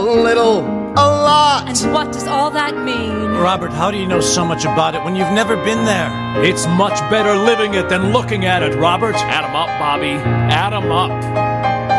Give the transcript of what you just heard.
A little, a lot. And what does all that mean? Robert, how do you know so much about it when you've never been there? It's much better living it than looking at it, Robert. Add 'em up, Bobby. Add 'em up.